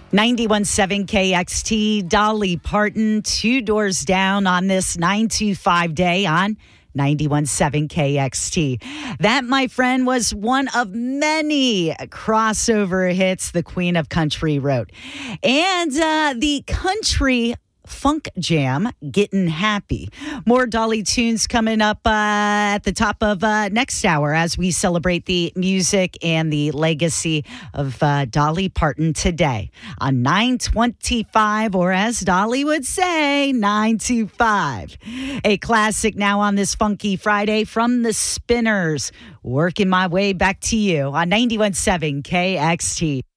91.7 KXT, Dolly Parton, Two Doors Down on this 925 day on 91.7 KXT. That, my friend, was one of many crossover hits the Queen of Country wrote. And the country funk jam, Getting Happy. More Dolly tunes coming up at the top of next hour as we celebrate the music and the legacy of Dolly Parton today on 925, or as Dolly would say, 925. A classic now on this funky Friday from the Spinners. Working my way back to you on 91.7 KXT.